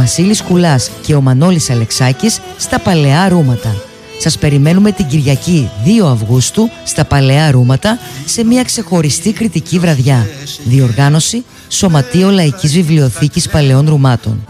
Βασίλης Κουλάς και ο Μανώλης Αλεξάκης στα Παλαιά Ρούματα. Σας περιμένουμε την Κυριακή 2 Αυγούστου στα Παλαιά Ρούματα σε μια ξεχωριστή κριτική βραδιά. Διοργάνωση Σωματείο Λαϊκής Βιβλιοθήκης Παλαιών Ρουμάτων.